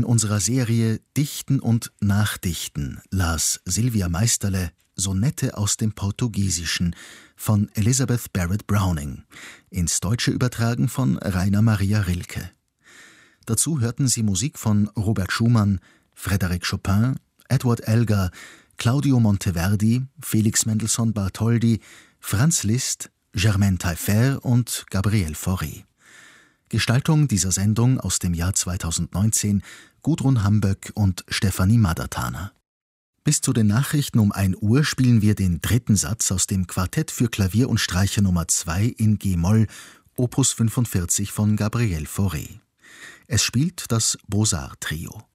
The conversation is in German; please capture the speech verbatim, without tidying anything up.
In unserer Serie Dichten und Nachdichten las Sylvia Meisterle Sonette aus dem Portugiesischen von Elizabeth Barrett Browning, ins Deutsche übertragen von Rainer Maria Rilke. Dazu hörten Sie Musik von Robert Schumann, Frédéric Chopin, Edward Elgar, Claudio Monteverdi, Felix Mendelssohn Bartholdy, Franz Liszt, Germaine Taillefer und Gabriel Fauré. Gestaltung dieser Sendung aus dem Jahr zweitausendneunzehn Gudrun Hamböck und Stefanie Madertaner. Bis zu den Nachrichten um ein Uhr spielen wir den dritten Satz aus dem Quartett für Klavier und Streicher Nummer zwei in G-Moll, Opus fünfundvierzig von Gabriel Fauré. Es spielt das Beaux-Arts Trio.